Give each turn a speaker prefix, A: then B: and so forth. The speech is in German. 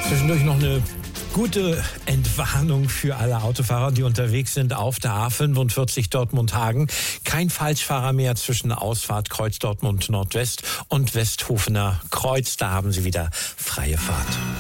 A: Zwischendurch noch eine gute Entwarnung für alle Autofahrer, die unterwegs sind auf der A45 Dortmund-Hagen. Kein Falschfahrer mehr zwischen Ausfahrt Kreuz Dortmund Nordwest und Westhofener Kreuz. Da haben Sie wieder freie Fahrt.